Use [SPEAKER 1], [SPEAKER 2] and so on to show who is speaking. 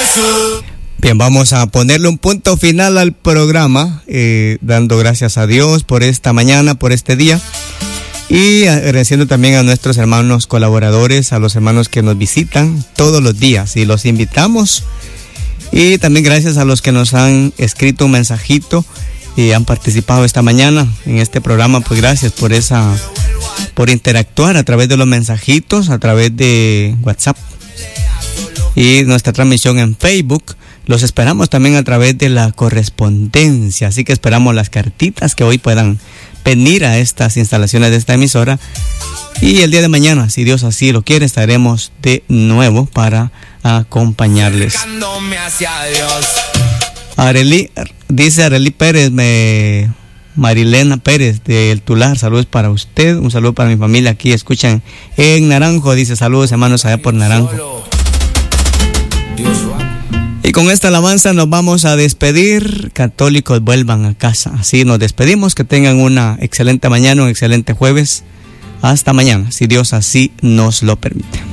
[SPEAKER 1] Bien, vamos a ponerle un punto final al programa, dando gracias a Dios por esta mañana, por este día, y agradeciendo también a nuestros hermanos colaboradores, a los hermanos que nos visitan todos los días y los invitamos, y también gracias a los que nos han escrito un mensajito y han participado esta mañana en este programa. Pues gracias por interactuar a través de los mensajitos, a través de WhatsApp y nuestra transmisión en Facebook. Los esperamos también a través de la correspondencia, así que esperamos las cartitas que hoy puedan venir a estas instalaciones de esta emisora, y el día de mañana, si Dios así lo quiere, estaremos de nuevo para acompañarles. Dice Arely Pérez, Marilena Pérez del Tular, saludos para usted, un saludo para mi familia aquí, escuchan en Naranjo, dice saludos hermanos allá por Naranjo. Y con esta alabanza nos vamos a despedir. Católicos, vuelvan a casa. Así nos despedimos, que tengan una excelente mañana, un excelente jueves. Hasta mañana, si Dios así nos lo permite.